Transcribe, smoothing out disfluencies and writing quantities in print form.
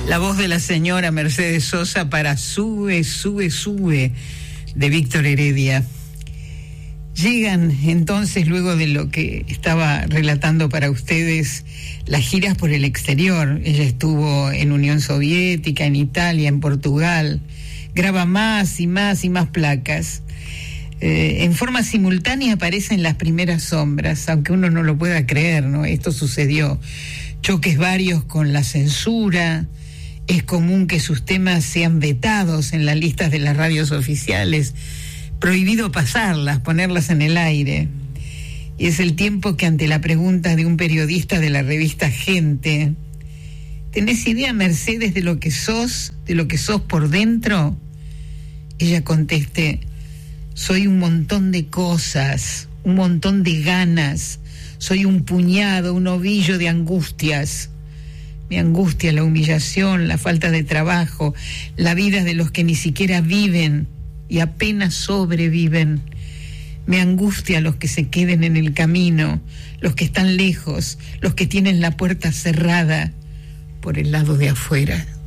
La voz de la señora Mercedes Sosa para Sube, Sube, Sube, de Víctor Heredia. Llegan entonces, luego de lo que estaba relatando para ustedes, las giras por el exterior. Ella estuvo en Unión Soviética, en Italia, en Portugal. Graba más y más y más placas. En forma simultánea aparecen las primeras sombras, aunque uno no lo pueda creer, ¿no? Esto sucedió. Choques varios con la censura. Es común que sus temas sean vetados en las listas de las radios oficiales. Prohibido pasarlas, ponerlas en el aire. Y es el tiempo que, ante la pregunta de un periodista de la revista Gente, ¿tenés idea, Mercedes, de lo que sos por dentro? Ella conteste: soy un montón de cosas, un montón de ganas, soy un puñado, un ovillo de angustias. Me angustia la humillación, la falta de trabajo, la vida de los que ni siquiera viven y apenas sobreviven. Me angustia los que se queden en el camino, los que están lejos, los que tienen la puerta cerrada por el lado de afuera.